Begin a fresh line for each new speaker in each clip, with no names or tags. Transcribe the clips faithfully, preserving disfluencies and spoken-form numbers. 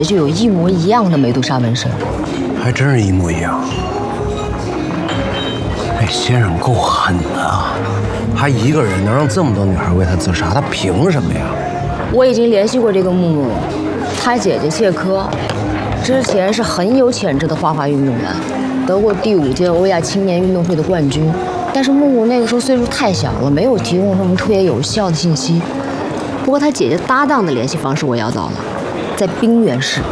就有一模一样的美杜莎纹身，
还真是一模一样。哎，先生够狠的啊！他一个人能让这么多女孩为他自杀，他凭什么呀？
我已经联系过这个木木了，他姐姐谢科，之前是很有潜质的花滑运动员，得过第五届欧亚青年运动会的冠军。但是木木那个时候岁数太小了，没有提供什么特别有效的信息。不过他姐姐搭档的联系方式我要到了。 在冰原市，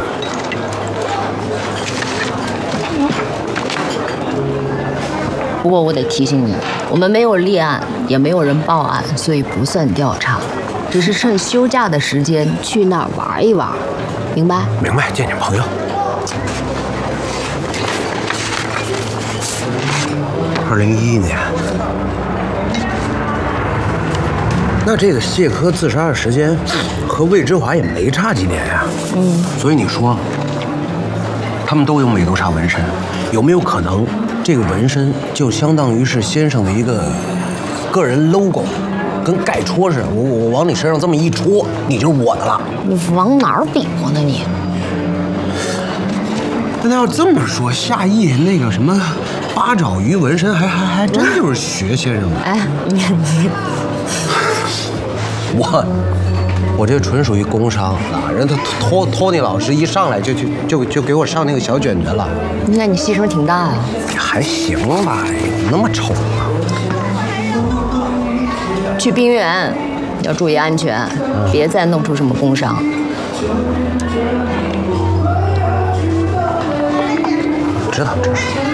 不过我得提醒你，我们没有立案，也没有人报案，所以不算调查，只是趁休假的时间去那儿玩一玩，明白？
明白，见见朋友。二零一一年，那这个谢科自杀的时间。 和魏之华也没差几年呀，嗯，所以你说，他们都有美杜莎纹身，有没有可能这个纹身就相当于是先生的一个个人 logo， 跟盖戳似的，我我往你身上这么一戳，你就是我的了。
你往哪儿比划呢你？
那要这么说，夏意那个什么八爪鱼纹身还还还真就是学先生的。
哎，你你，
我。 我这纯属于工伤啊！人他托托尼老师一上来就就就就给我上那个小卷子了。
那你牺牲挺大呀、啊。
还行吧，那么丑吗？
去冰原要注意安全，嗯、别再弄出什么工伤。
知道知道。